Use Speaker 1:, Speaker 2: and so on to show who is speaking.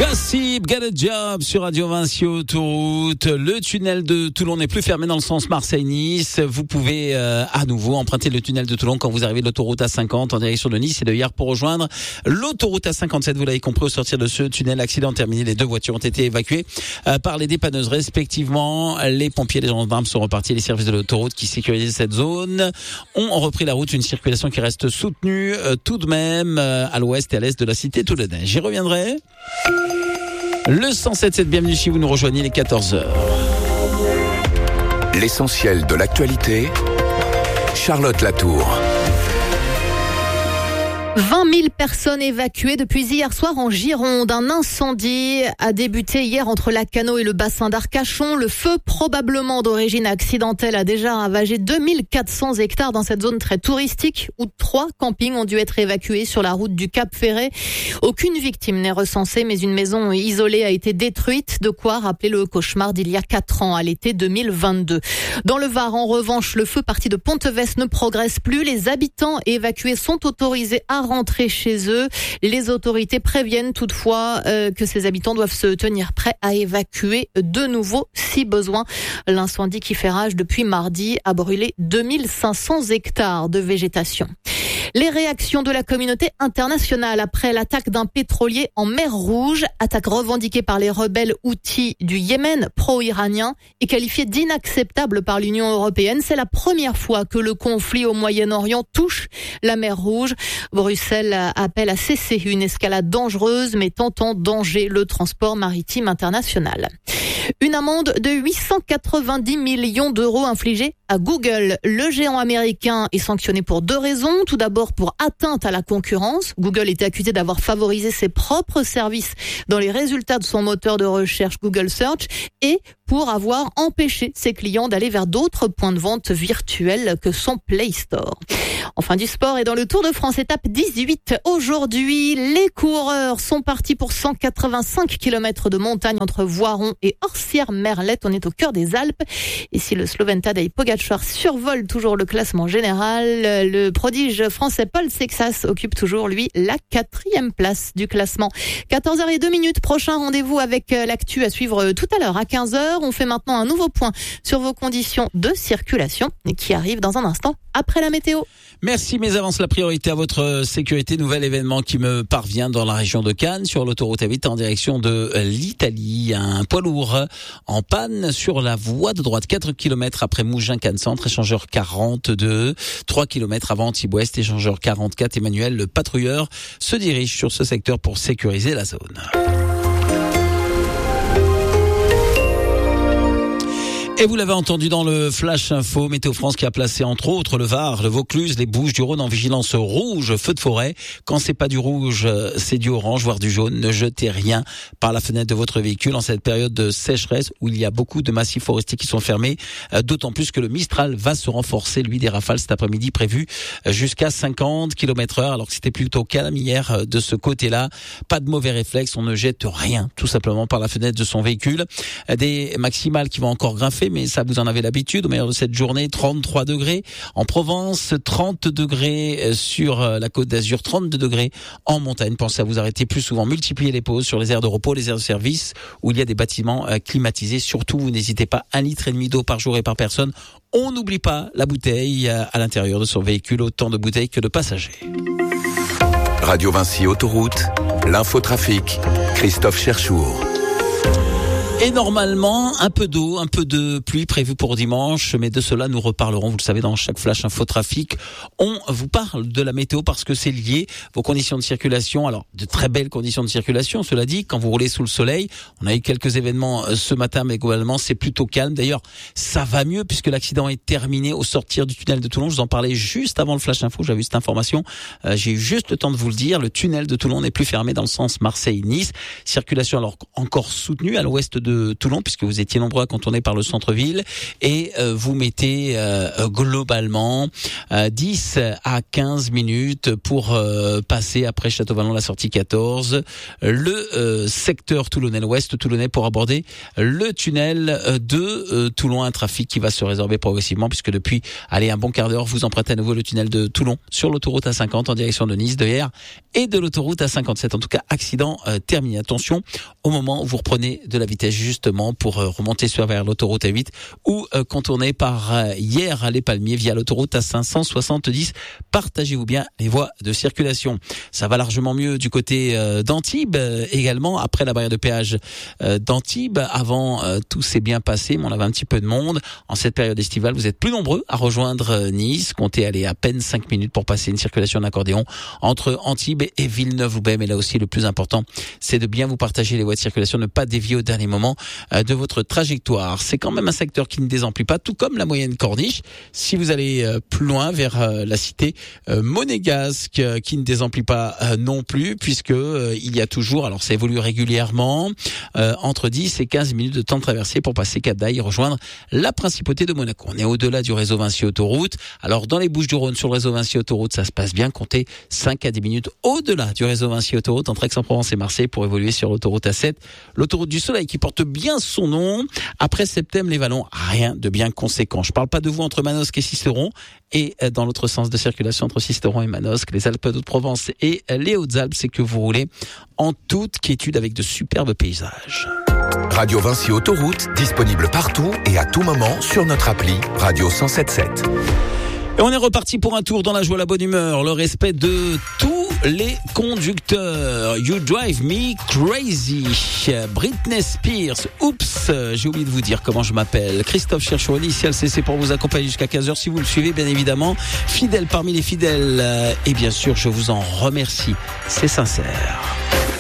Speaker 1: Gossip, Get a Job sur Radio Vinci Autoroute. Le tunnel de Toulon n'est plus fermé dans le sens Marseille-Nice. Vous pouvez à nouveau emprunter le tunnel de Toulon quand vous arrivez de l'autoroute A50 en direction de Nice et de Hyères pour rejoindre l'autoroute A57. Vous l'avez compris, au sortir de ce tunnel, accident terminé. Les deux voitures ont été évacuées par les dépanneuses respectivement. Les pompiers et les gendarmes sont repartis. Les services de l'autoroute qui sécurisent cette zone ont repris la route. Une circulation qui reste soutenue tout de même à l'ouest et à l'est de la cité toulonnaise. J'y reviendrai. Le 107.7, bienvenue si vous nous rejoignez, les 14h.
Speaker 2: L'essentiel de l'actualité, Charlotte Latour.
Speaker 3: 20 000 personnes évacuées depuis hier soir en Gironde. Un incendie a débuté hier entre Lacanau et le bassin d'Arcachon. Le feu, probablement d'origine accidentelle, a déjà ravagé 2400 hectares dans cette zone très touristique où 3 campings ont dû être évacués sur la route du Cap Ferret. Aucune victime n'est recensée, mais une maison isolée a été détruite. De quoi rappeler le cauchemar d'il y a 4 ans, à l'été 2022. Dans le Var, en revanche, le feu parti de Pontevès ne progresse plus. Les habitants évacués sont autorisés à rentrer chez eux. Les autorités préviennent toutefois que ces habitants doivent se tenir prêts à évacuer de nouveau si besoin. L'incendie qui fait rage depuis mardi a brûlé 2500 hectares de végétation. Les réactions de la communauté internationale après l'attaque d'un pétrolier en mer Rouge, attaque revendiquée par les rebelles Houthis du Yémen pro-iranien et qualifiée d'inacceptable par l'Union européenne. C'est la première fois que le conflit au Moyen-Orient touche la mer Rouge. Bruxelles appelle à cesser une escalade dangereuse mettant en danger le transport maritime international. Une amende de 890 millions d'euros infligée à Google. Le géant américain est sanctionné pour 2 raisons. Tout d'abord pour atteinte à la concurrence. Google était accusé d'avoir favorisé ses propres services dans les résultats de son moteur de recherche Google Search et pour avoir empêché ses clients d'aller vers d'autres points de vente virtuels que son Play Store. Enfin du sport et dans le Tour de France, étape 18. Aujourd'hui, les coureurs sont partis pour 185 km de montagne entre Voiron et Orsières-Merlette. On est au cœur des Alpes. Et si le Slovène Tadej Pogačar survole toujours le classement général, le prodige français Paul Sexas occupe toujours, lui, la 4e place du classement. 14h02, prochain rendez-vous avec l'actu à suivre tout à l'heure à 15h. On fait maintenant un nouveau point sur vos conditions de circulation qui arrive dans un instant après la météo.
Speaker 1: Merci, mais avance la priorité à votre sécurité. Nouvel événement qui me parvient dans la région de Cannes, sur l'autoroute A8 en direction de l'Italie. Un poids lourd en panne sur la voie de droite. 4 km après Mougins-Cannes Centre, échangeur 42. 3 km avant Antibes-Ouest, échangeur 44. Emmanuel, le patrouilleur, se dirige sur ce secteur pour sécuriser la zone. Et vous l'avez entendu dans le Flash Info, Météo France qui a placé entre autres le Var, le Vaucluse, les Bouches-du-Rhône en vigilance rouge, feu de forêt. Quand c'est pas du rouge, c'est du orange, voire du jaune. Ne jetez rien par la fenêtre de votre véhicule en cette période de sécheresse où il y a beaucoup de massifs forestiers qui sont fermés. D'autant plus que le Mistral va se renforcer, lui, des rafales cet après-midi prévues jusqu'à 50 km/h. Alors que c'était plutôt calme hier de ce côté-là. Pas de mauvais réflexe, on ne jette rien, tout simplement par la fenêtre de son véhicule. Des maximales qui vont encore grimper, mais ça vous en avez l'habitude. Au meilleur de cette journée, 33 degrés en Provence, 30 degrés sur la Côte d'Azur, 32 degrés en montagne. Pensez à vous arrêter plus souvent, multiplier les pauses sur les aires de repos, les aires de service où il y a des bâtiments climatisés. Surtout, vous n'hésitez pas, 1,5 litre d'eau par jour et par personne. On n'oublie pas la bouteille à l'intérieur de son véhicule, autant de bouteilles que de passagers.
Speaker 2: Radio Vinci Autoroute, l'infotrafic, Christophe Cherchour.
Speaker 1: Et normalement, un peu d'eau, un peu de pluie prévue pour dimanche, mais de cela nous reparlerons, vous le savez, dans chaque flash infotrafic. On vous parle de la météo parce que c'est lié, vos conditions de circulation. Alors, de très belles conditions de circulation, cela dit, quand vous roulez sous le soleil. On a eu quelques événements ce matin, mais globalement, c'est plutôt calme. D'ailleurs, ça va mieux puisque l'accident est terminé au sortir du tunnel de Toulon. Je vous en parlais juste avant le flash info, j'avais eu cette information. J'ai eu juste le temps de vous le dire. Le tunnel de Toulon n'est plus fermé dans le sens Marseille-Nice. Circulation alors encore soutenue à l'ouest de de Toulon, puisque vous étiez nombreux à contourner par le centre-ville, et vous mettez globalement 10 à 15 minutes pour passer après Château-Vallon, la sortie 14, le secteur toulonnais, l'ouest toulonnais, pour aborder le tunnel de Toulon, un trafic qui va se résorber progressivement, puisque depuis un bon quart d'heure, vous empruntez à nouveau le tunnel de Toulon sur l'autoroute A50 en direction de Nice, de Hyères et de l'autoroute A57. En tout cas, accident terminé. Attention au moment où vous reprenez de la vitesse justement pour remonter vers l'autoroute A8 ou contourner par Hyères les Palmiers via l'autoroute A570. Partagez-vous bien les voies de circulation. Ça va largement mieux du côté d'Antibes également, après la barrière de péage d'Antibes. Avant, tout s'est bien passé, mais on avait un petit peu de monde. En cette période estivale, vous êtes plus nombreux à rejoindre Nice. Comptez aller à peine 5 minutes pour passer une circulation d'accordéon entre Antibes et Villeneuve-Loubet. Mais là aussi, le plus important, c'est de bien vous partager les voies de circulation, ne pas dévier au dernier moment de votre trajectoire. C'est quand même un secteur qui ne désemplit pas, tout comme la moyenne corniche. Si vous allez plus loin vers la cité monégasque, qui ne désemplit pas non plus, puisque il y a toujours, alors ça évolue régulièrement, entre 10 et 15 minutes de temps de traversée pour passer Cap d'Aille et rejoindre la principauté de Monaco. On est au-delà du réseau Vinci Autoroute. Alors dans les Bouches-du-Rhône, sur le réseau Vinci Autoroute, ça se passe bien. Comptez 5 à 10 minutes au-delà du réseau Vinci Autoroute entre Aix-en-Provence et Marseille pour évoluer sur l'autoroute A7, l'autoroute du Soleil, qui porte bien son nom. Après Septem-les-Vallons, rien de bien conséquent. Je parle pas de vous entre Manosque et Sisteron, et dans l'autre sens de circulation entre Sisteron et Manosque, les Alpes d'Haute-Provence et les Hautes-Alpes, c'est que vous roulez en toute quiétude avec de superbes paysages.
Speaker 2: Radio Vinci Autoroute, disponible partout et à tout moment sur notre appli Radio 107.7.
Speaker 1: Et on est reparti pour un tour dans la joie, la bonne humeur, le respect de tous les conducteurs. You Drive Me Crazy, Britney Spears. Oups, j'ai oublié de vous dire comment je m'appelle. Christophe Cherchou, initial CC, pour vous accompagner jusqu'à 15h. Si vous le suivez, bien évidemment, fidèle parmi les fidèles. Et bien sûr, je vous en remercie. C'est sincère.